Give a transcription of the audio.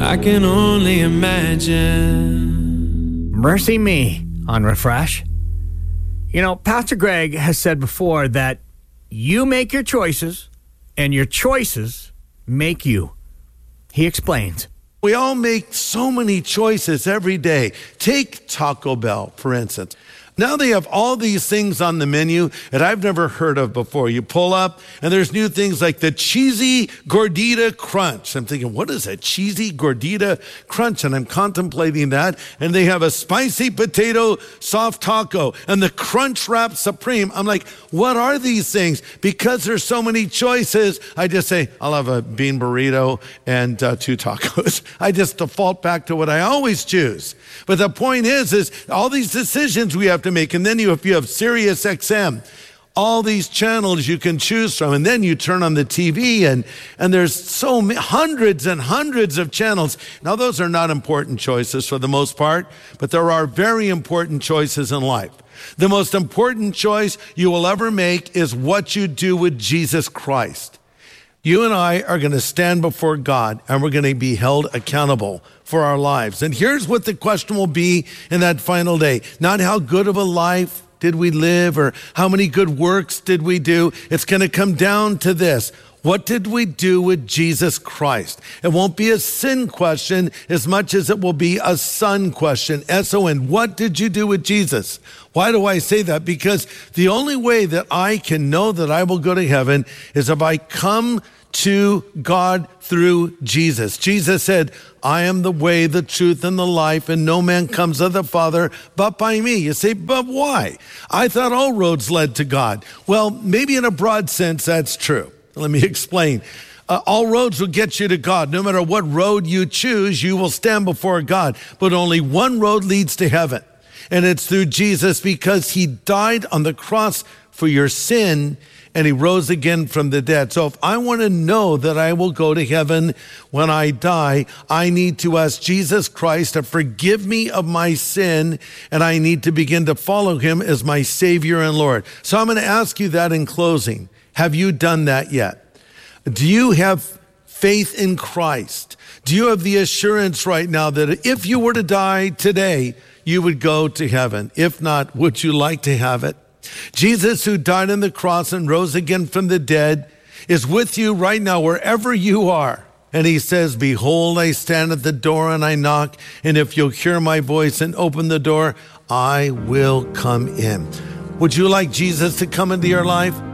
I can only imagine. Mercy Me on Refresh. You know, Pastor Greg has said before that you make your choices and your choices make you. He explains. We all make so many choices every day. Take Taco Bell, for instance. Now they have all these things on the menu that I've never heard of before. You pull up and there's new things like the cheesy gordita crunch. I'm thinking, what is a cheesy gordita crunch? And I'm contemplating that. And they have a spicy potato soft taco and the crunch wrap supreme. I'm like, what are these things? Because there's so many choices, I just say, I'll have a bean burrito and 2 tacos. I just default back to what I always choose. But the point is all these decisions we have to make. And then if you have Sirius XM, all these channels you can choose from. And then you turn on the TV and there's so many, hundreds and hundreds of channels. Now, those are not important choices for the most part, but there are very important choices in life. The most important choice you will ever make is what you do with Jesus Christ. You and I are going to stand before God and we're going to be held accountable for our lives. And here's what the question will be in that final day. Not how good of a life did we live or how many good works did we do. It's going to come down to this. What did we do with Jesus Christ? It won't be a sin question as much as it will be a son question. S-O-N. What did you do with Jesus? Why do I say that? Because the only way that I can know that I will go to heaven is if I come to God through Jesus. Jesus said, I am the way, the truth, and the life, and no man comes to the Father but by me. You say, but why? I thought all roads led to God. Well, maybe in a broad sense, that's true. Let me explain. All roads will get you to God. No matter what road you choose, you will stand before God. But only one road leads to heaven. And it's through Jesus because he died on the cross for your sin and he rose again from the dead. So if I want to know that I will go to heaven when I die, I need to ask Jesus Christ to forgive me of my sin, and I need to begin to follow him as my Savior and Lord. So I'm going to ask you that in closing. Have you done that yet? Do you have faith in Christ? Do you have the assurance right now that if you were to die today, you would go to heaven? If not, would you like to have it? Jesus, who died on the cross and rose again from the dead, is with you right now, wherever you are. And he says, behold, I stand at the door and I knock. And if you'll hear my voice and open the door, I will come in. Would you like Jesus to come into your life?